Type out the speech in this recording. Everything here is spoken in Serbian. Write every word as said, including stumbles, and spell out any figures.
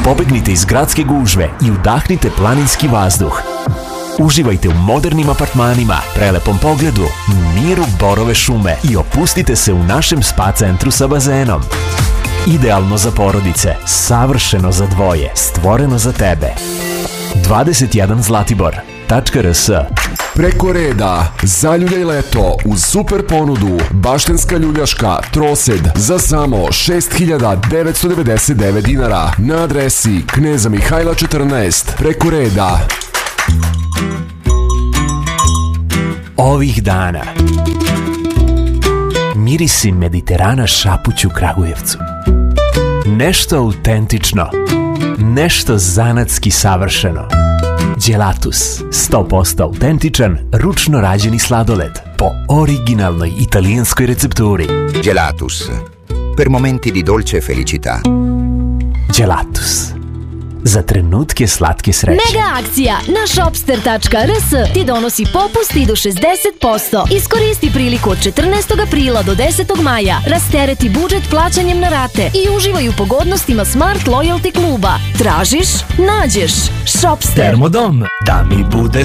Pobegnite iz gradske gužve i udahnite planinski vazduh. Uživajte u modernim apartmanima, prelepom pogledu, miru borove šume i opustite se u našem spa centru sa bazenom. Idealno za porodice, savršeno za dvoje, stvoreno za tebe. dvadeset jedan Zlatibor tačka r s. Preko reda, zaljuljaj leto uz super ponudu Baštenska ljuljaška trosed za samo šest hiljada devetsto devedeset devet dinara na adresi Kneza Mihajla četrnaest. Preko reda. Ovih dana mirisi Mediterana šapuću Kragujevcu. Nešto autentično, nešto zanatski savršeno. Gelatus, sto posto autentičan, ručno rađeni sladoled po originalnoj italijanskoj recepturi. Gelatus, per momenti di dolce felicità. Gelatus, za trenutke slatke sreće. Mega akcija na shopster tačka r s ti donosi popust i do šezdeset posto. Iskoristi priliku od četrnaestog aprila do desetog maja. Rastereti budžet plaćanjem na rate i uživaj u pogodnostima Smart Loyalty kluba. Tražiš, nađeš. Shopster. Termodom, da mi budeš